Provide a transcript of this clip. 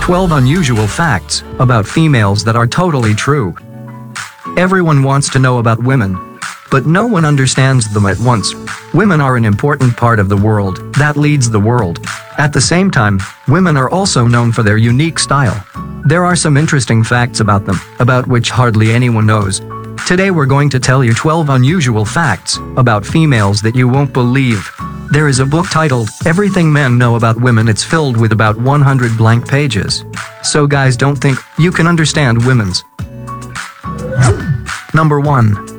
12 unusual facts about females that are totally true. Everyone wants to know about women, but no one understands them at once. Women are an important part of the world that leads the world. At the same time, women are also known for their unique style. There are some interesting facts about them, about which hardly anyone knows. Today we're going to tell you 12 unusual facts about females that you won't believe. There is a book titled Everything Men Know About Women. It's filled with about 100 blank pages. So guys, don't think you can understand women's. Number 1.